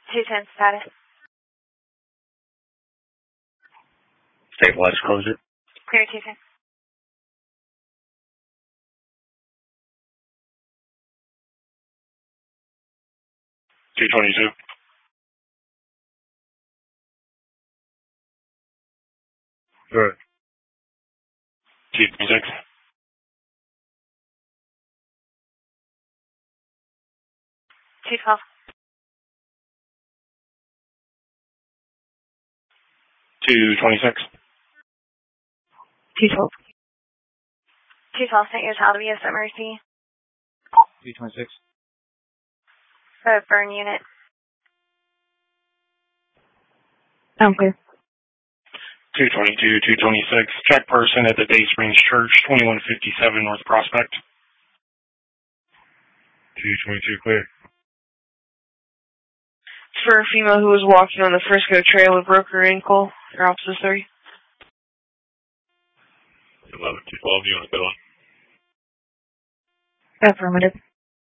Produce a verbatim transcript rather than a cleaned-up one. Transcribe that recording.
two ten status. Stabilize closure. Clear two ten. two twenty-two. Good. two twenty-six. two twelve. two twenty-six. two twelve. two twelve, sent your child to be a emergency. two twenty-six. For burn unit. I'm clear. two twenty-two, two twenty-six. Check person at the Day Springs Church, twenty-one fifty-seven North Prospect. two twenty-two, clear. For a female who was walking on the Frisco Trail and broke her ankle, your officer three. eleven two twelve, you want to go on? Affirmative.